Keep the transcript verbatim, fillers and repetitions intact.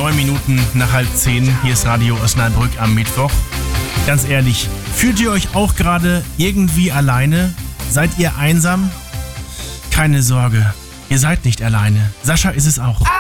neun Minuten nach halb zehn. Hier ist Radio Osnabrück am Mittwoch. Ganz ehrlich, fühlt ihr euch auch gerade irgendwie alleine? Seid ihr einsam? Keine Sorge, ihr seid nicht alleine. Sascha ist es auch.